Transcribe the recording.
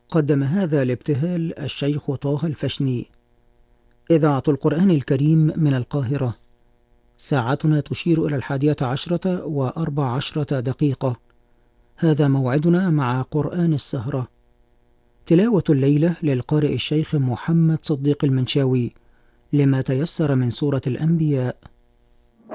قدم هذا الابتهال الشيخ طه الفشني. إذاعة القرآن الكريم من القاهرة. ساعتنا تشير إلى 11:14. هذا موعدنا مع قرآن السهرة. تلاوة الليلة للقارئ الشيخ محمد صديق المنشاوي لما تيسر من سورة الأنبياء.